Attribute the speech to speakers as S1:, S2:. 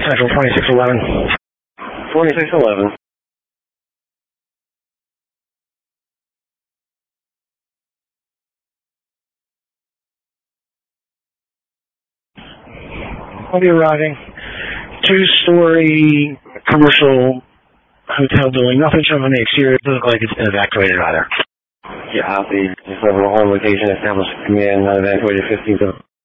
S1: Central 2611.
S2: 2611.
S1: I'll be arriving. 2-story commercial hotel building. Nothing shown on the exterior. It doesn't look like it's been evacuated either.
S2: Yeah, copy. Just over the home location established command, not evacuated 15th of